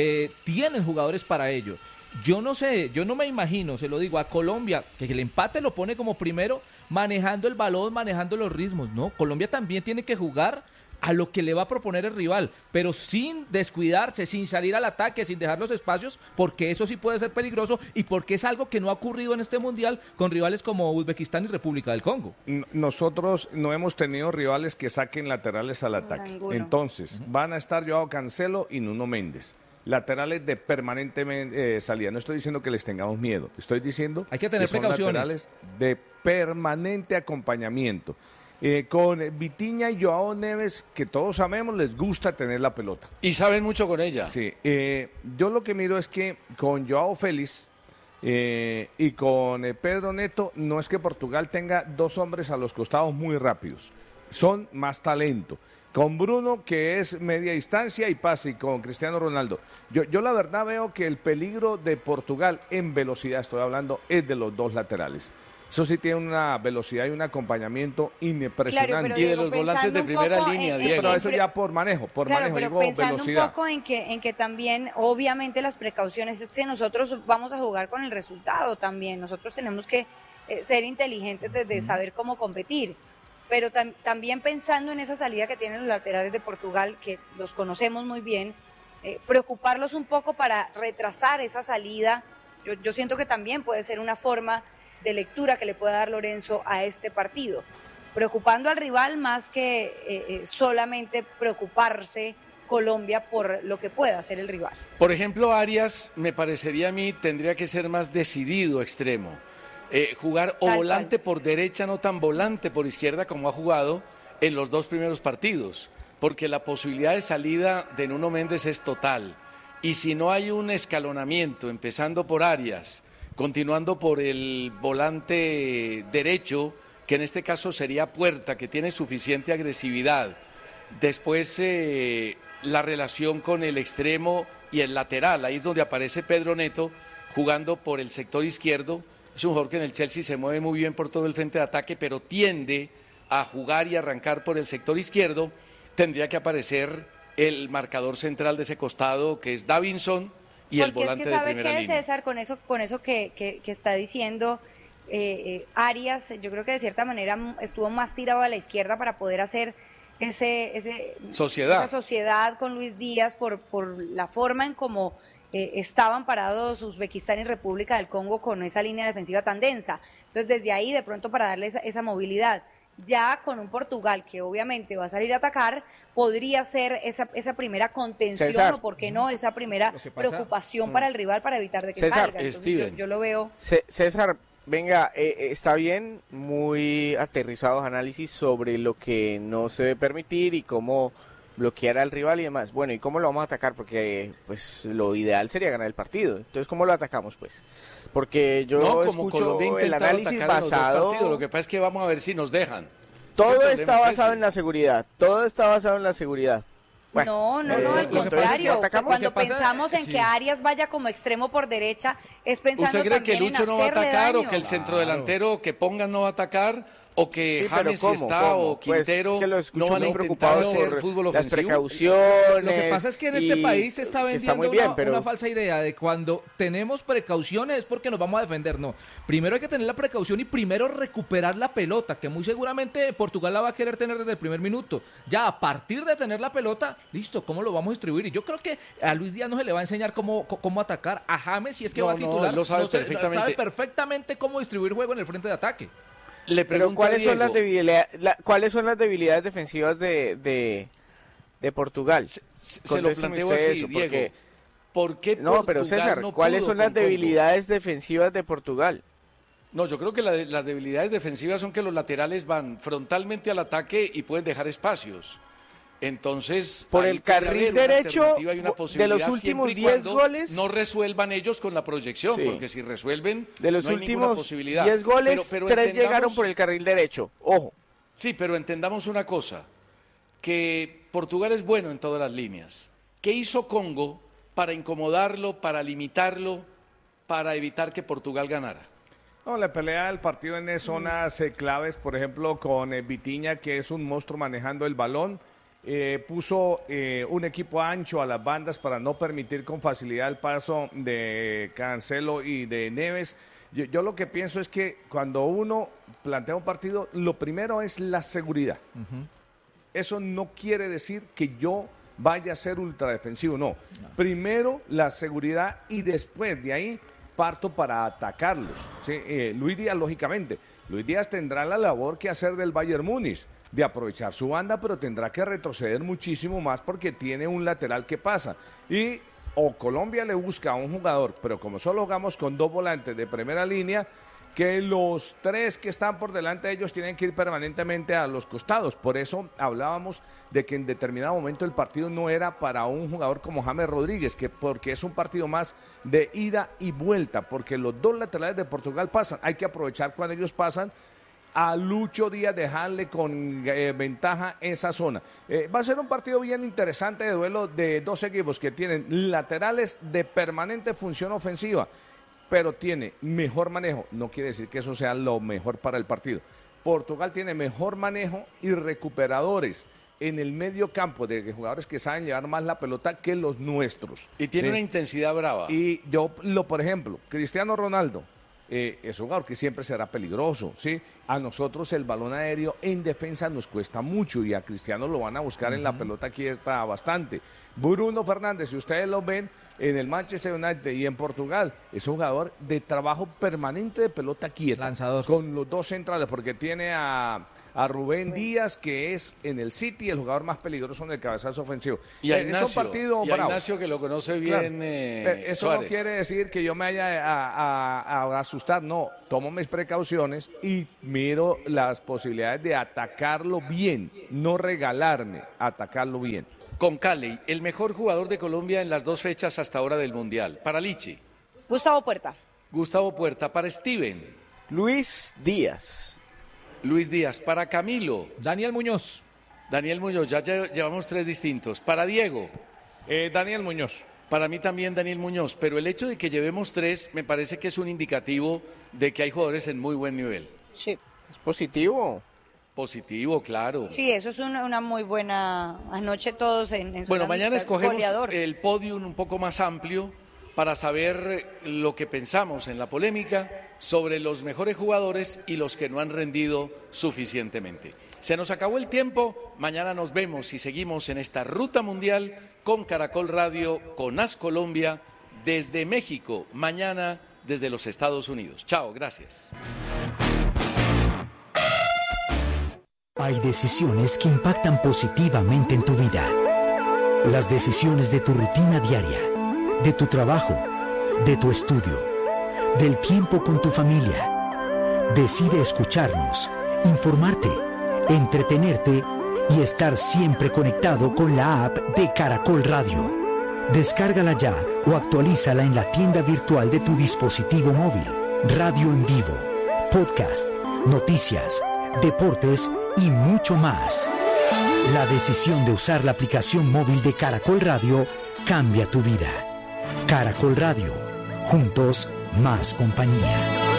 Tienen jugadores para ello. Yo no sé, yo no me imagino, se lo digo, a Colombia, que el empate lo pone como primero, manejando el balón, manejando los ritmos. No, Colombia también tiene que jugar a lo que le va a proponer el rival, pero sin descuidarse, sin salir al ataque, sin dejar los espacios, porque eso sí puede ser peligroso y porque es algo que no ha ocurrido en este Mundial con rivales como Uzbekistán y República del Congo. Nosotros no hemos tenido rivales que saquen laterales al ataque. Entonces, van a estar Joao Cancelo y Nuno Méndez. Laterales de permanente salida. No estoy diciendo que les tengamos miedo, estoy diciendo hay que tener son precauciones. Laterales de permanente acompañamiento. Con Vitinha y Joao Neves, que todos sabemos, les gusta tener la pelota. Y saben mucho con ella. Sí, yo lo que miro es que con Joao Félix y con Pedro Neto, no es que Portugal tenga 2 hombres a los costados muy rápidos, son más talento. Con Bruno, que es media distancia y pase, y con Cristiano Ronaldo. Yo la verdad veo que el peligro de Portugal en velocidad, estoy hablando, es de los 2 laterales. Eso sí tiene una velocidad y un acompañamiento impresionante. Claro, pero y de Diego, los volantes de primera línea, Diego. Pero eso ya por manejo, claro, pero digo, pensando velocidad. un poco en que también, obviamente, las precauciones es que nosotros vamos a jugar con el resultado también. Nosotros tenemos que ser inteligentes desde saber cómo competir. Pero también pensando en esa salida que tienen los laterales de Portugal, que los conocemos muy bien, preocuparlos un poco para retrasar esa salida. Yo siento que también puede ser una forma de lectura que le pueda dar Lorenzo a este partido, preocupando al rival más que solamente preocuparse Colombia por lo que pueda hacer el rival. Por ejemplo, Arias, me parecería a mí, tendría que ser más decidido extremo. Jugar o volante por derecha, no tan volante por izquierda como ha jugado en los 2 primeros partidos, porque la posibilidad de salida de Nuno Méndez es total. Y si no hay un escalonamiento, empezando por Arias, continuando por el volante derecho, que en este caso sería Puerta, que tiene suficiente agresividad. Después la relación con el extremo y el lateral, ahí es donde aparece Pedro Neto jugando por el sector izquierdo. Es un jugador que en el Chelsea se mueve muy bien por todo el frente de ataque, pero tiende a jugar y arrancar por el sector izquierdo. Tendría que aparecer el marcador central de ese costado, que es Davinson, y el volante de primera línea. César, con eso que está diciendo Arias, yo creo que de cierta manera estuvo más tirado a la izquierda para poder hacer esa sociedad con Luis Díaz por la forma en cómo estaban parados Uzbekistán y República del Congo con esa línea defensiva tan densa. Entonces, desde ahí, de pronto, para darle esa movilidad. Ya con un Portugal que obviamente va a salir a atacar, podría ser esa primera contención, César, o por qué no, esa primera preocupación para el rival para evitar de que salga. Entonces, yo lo veo. César, venga, está bien, muy aterrizados análisis sobre lo que no se debe permitir y cómo bloquear al rival y demás. Bueno, ¿y cómo lo vamos a atacar? Porque pues lo ideal sería ganar el partido. Entonces, ¿cómo lo atacamos, pues? Porque yo escucho el análisis basado... Lo que pasa es que vamos a ver si nos dejan. Todo está basado en la seguridad. Todo está basado en la seguridad. Bueno, no, al contrario. Cuando pensamos en que Arias vaya como extremo por derecha, es pensando ¿Usted cree también que Lucho no va a atacar daño? O que el centrodelantero que pongan no va a atacar? ¿O que James está o Quintero no van a intentar hacer fútbol ofensivo? Las precauciones. Lo que pasa es que en este país se está vendiendo una falsa idea de cuando tenemos precauciones es porque nos vamos a defender. No, primero hay que tener la precaución y primero recuperar la pelota, que muy seguramente Portugal la va a querer tener desde el primer minuto. Ya a partir de tener la pelota, listo, ¿cómo lo vamos a distribuir? Y yo creo que a Luis Díaz no se le va a enseñar cómo atacar. A James, si es que va a titular, lo sabe perfectamente. Sabe perfectamente cómo distribuir juego en el frente de ataque. Pero ¿cuáles son las debilidades defensivas de Portugal? Se lo planteo así, eso, Diego. ¿Por qué Portugal no, pero César, ¿cuáles son las debilidades defensivas de Portugal? No, yo creo que las debilidades defensivas son que los laterales van frontalmente al ataque y pueden dejar espacios. Entonces, por el carril derecho de los últimos 10 goles no resuelvan ellos con la proyección, porque si resuelven de los no hay últimos posibilidad. 10 goles, pero 3 llegaron por el carril derecho. Ojo. Sí, pero entendamos una cosa, que Portugal es bueno en todas las líneas. ¿Qué hizo Congo para incomodarlo, para limitarlo, para evitar que Portugal ganara? No, la pelea del partido en zonas claves, por ejemplo, con Vitinha, que es un monstruo manejando el balón. Puso un equipo ancho a las bandas para no permitir con facilidad el paso de Cancelo y de Neves. Yo lo que pienso es que cuando uno plantea un partido, lo primero es la seguridad. Eso no quiere decir que yo vaya a ser ultradefensivo, no. Primero la seguridad y después de ahí parto para atacarlos. ¿Sí? Luis Díaz, lógicamente. Luis Díaz tendrá la labor que hacer del Bayern Múnich, de aprovechar su banda, pero tendrá que retroceder muchísimo más porque tiene un lateral que pasa. Y o Colombia le busca a un jugador, pero como solo jugamos con 2 volantes de primera línea, que los 3 que están por delante de ellos tienen que ir permanentemente a los costados. Por eso hablábamos de que en determinado momento el partido no era para un jugador como James Rodríguez, porque es un partido más de ida y vuelta, porque los 2 laterales de Portugal pasan. Hay que aprovechar cuando ellos pasan, a Lucho Díaz dejarle con ventaja esa zona. Va a ser un partido bien interesante de duelo de 2 equipos que tienen laterales de permanente función ofensiva pero tiene mejor manejo. No quiere decir que eso sea lo mejor para el partido. Portugal tiene mejor manejo y recuperadores en el medio campo de jugadores que saben llevar más la pelota que los nuestros. Y tiene una intensidad brava. Y por ejemplo, Cristiano Ronaldo es un jugador que siempre será peligroso, ¿sí? A nosotros el balón aéreo en defensa nos cuesta mucho y a Cristiano lo van a buscar en la pelota, aquí está bastante. Bruno Fernández, si ustedes lo ven en el Manchester United y en Portugal, es un jugador de trabajo permanente de pelota quieta. Lanzador. Con los dos centrales, porque tiene a Rubén Díaz, que es en el City el jugador más peligroso en el cabezazo ofensivo. Y a es un partido bravo. Ignacio, que lo conoce bien, claro. Eso Suárez. no quiere decir que yo me vaya a asustar, no. Tomo mis precauciones y miro las posibilidades de atacarlo bien, no regalarme, atacarlo bien. Con Cali, el mejor jugador de Colombia en las 2 fechas hasta ahora del Mundial. Para Lichi. Gustavo Puerta. Gustavo Puerta. Para Steven. Luis Díaz. Luis Díaz. Para Camilo. Daniel Muñoz. Daniel Muñoz, ya llevamos 3 distintos. Para Diego. Daniel Muñoz. Para mí también Daniel Muñoz, pero el hecho de que llevemos 3 me parece que es un indicativo de que hay jugadores en muy buen nivel. Sí. ¿Es positivo? Positivo, claro. Sí, eso es una muy buena anoche todos en Bueno, mañana escogemos goleador. el podium un poco más amplio para saber lo que pensamos en la polémica sobre los mejores jugadores y los que no han rendido suficientemente. Se nos acabó el tiempo, mañana nos vemos y seguimos en esta ruta mundial con Caracol Radio, con AS Colombia, desde México, mañana desde los Estados Unidos. Chao, gracias. Hay decisiones que impactan positivamente en tu vida. Las decisiones de tu rutina diaria, de tu trabajo, de tu estudio, del tiempo con tu familia. Decide escucharnos, informarte, entretenerte y estar siempre conectado con la app de Caracol Radio. Descárgala ya o actualízala en la tienda virtual de tu dispositivo móvil. Radio en vivo, podcast, noticias, deportes y mucho más. La decisión de usar la aplicación móvil de Caracol Radio cambia tu vida. Caracol Radio, juntos más compañía.